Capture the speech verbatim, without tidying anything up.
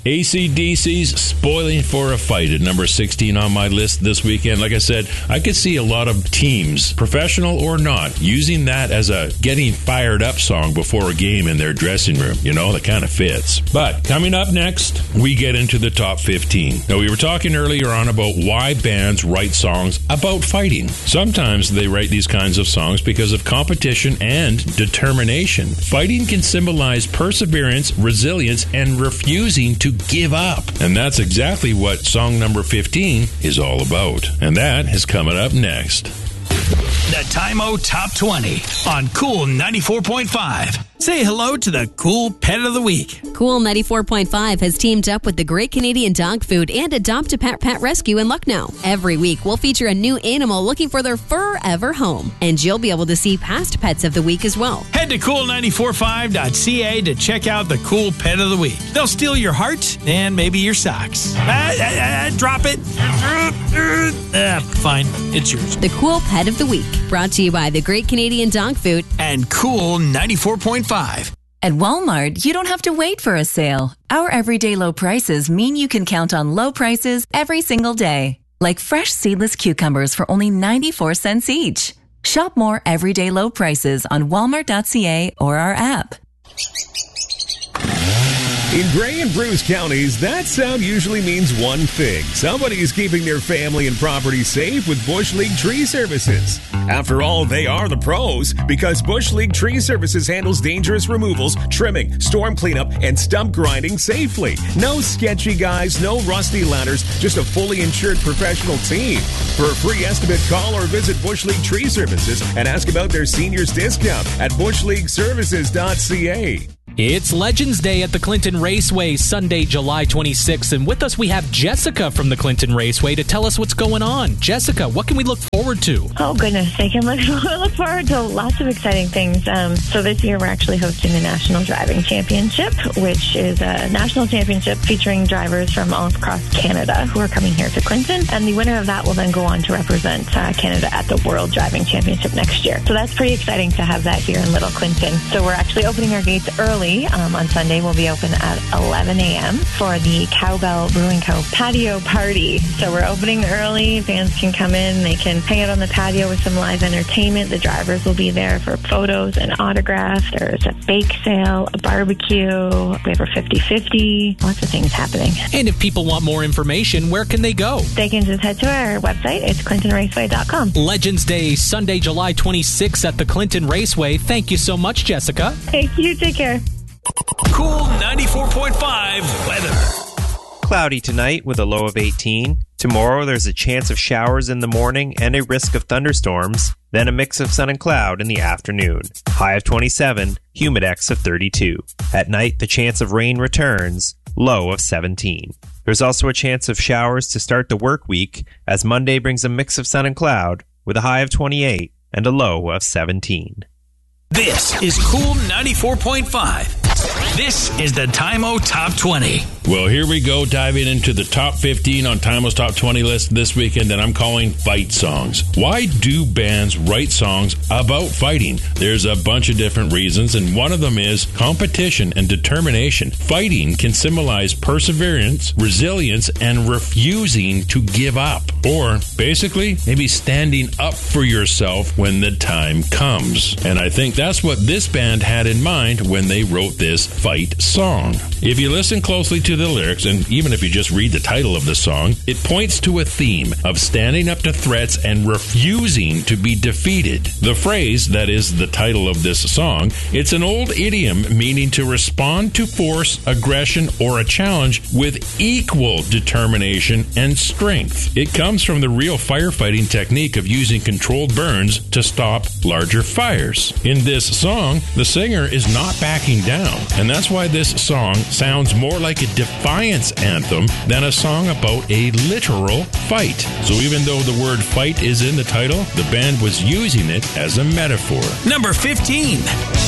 A C D C's Spoiling for a Fight at number sixteen on my list this weekend. Like I said, I could see a lot of teams, professional or not, using that as a getting fired up song before a game in their dressing room. You know, that kind of fits. But coming up next, we get into the top fifteen. Now, we were talking earlier on about why bands write songs about fighting. Sometimes they write these kinds of songs because of competition and determination. Fighting can symbolize perseverance, resilience, and refusing to give up. And that's exactly what song number fifteen is all about. And that is coming up next. The Time-O Top twenty on Cool ninety-four point five. Say hello to the Cool Pet of the Week. Cool ninety-four point five has teamed up with the Great Canadian Dog Food and Adopt a Pet Pet Rescue in Lucknow. Every week, we'll feature a new animal looking for their forever home. And you'll be able to see past pets of the week as well. Head to cool nine four five dot c a to check out the Cool Pet of the Week. They'll steal your heart and maybe your socks. Ah, ah, ah, drop it. Ah, fine, it's yours. The Cool Pet of the Week, brought to you by the Great Canadian Dog Food and Cool ninety-four point five. At Walmart, you don't have to wait for a sale. Our everyday low prices mean you can count on low prices every single day. Like fresh seedless cucumbers for only ninety-four cents each. Shop more everyday low prices on walmart dot c a or our app. In Gray and Bruce counties, that sound usually means one thing. Somebody's keeping their family and property safe with Bush League Tree Services. After all, they are the pros, because Bush League Tree Services handles dangerous removals, trimming, storm cleanup, and stump grinding safely. No sketchy guys, no rusty ladders, just a fully insured professional team. For a free estimate, call or visit Bush League Tree Services and ask about their seniors discount at bush league services dot c a. It's Legends Day at the Clinton Raceway, Sunday, July twenty-sixth, and with us we have Jessica from the Clinton Raceway to tell us what's going on. Jessica, what can we look forward to? Oh, goodness. I can look, look forward to lots of exciting things. Um, so this year we're actually hosting the National Driving Championship, which is a national championship featuring drivers from all across Canada who are coming here to Clinton, and the winner of that will then go on to represent uh, Canada at the World Driving Championship next year. So that's pretty exciting to have that here in Little Clinton. So we're actually opening our gates early. Um, on Sunday, we'll be open at eleven a.m. for the Cowbell Brewing Co. patio party. So we're opening early. Fans can come in. They can hang out on the patio with some live entertainment. The drivers will be there for photos and autographs. There's a bake sale, a barbecue. We have our fifty-fifty. Lots of things happening. And if people want more information, where can they go? They can just head to our website. It's clinton raceway dot com. Legends Day, Sunday, July twenty-sixth at the Clinton Raceway. Thank you so much, Jessica. Thank you. Take care. Cool ninety-four point five weather. Cloudy tonight with a low of eighteen. Tomorrow there's a chance of showers in the morning and a risk of thunderstorms. Then a mix of sun and cloud in the afternoon. High of twenty-seven, humidex of thirty-two. At night the chance of rain returns. Low of seventeen. There's also a chance of showers to start the work week, as Monday brings a mix of sun and cloud with a high of twenty-eight and a low of seventeen. This is Cool ninety-four point five. This is the Time-O Top twenty. Well, here we go, diving into the top fifteen on Time-O's Top twenty list this weekend that I'm calling fight songs. Why do bands write songs about fighting? There's a bunch of different reasons, and one of them is competition and determination. Fighting can symbolize perseverance, resilience, and refusing to give up. Or, basically, maybe standing up for yourself when the time comes. And I think that's what this band had in mind when they wrote this fight song. If you listen closely to the lyrics, and even if you just read the title of the song, it points to a theme of standing up to threats and refusing to be defeated. The phrase that is the title of this song, it's an old idiom meaning to respond to force, aggression, or a challenge with equal determination and strength. It comes from the real firefighting technique of using controlled burns to stop larger fires. In this song, the singer is not backing down, and that's why this song sounds more like a defiance anthem than a song about a literal fight. So even though the word fight is in the title, the band was using it as a metaphor. Number fifteen.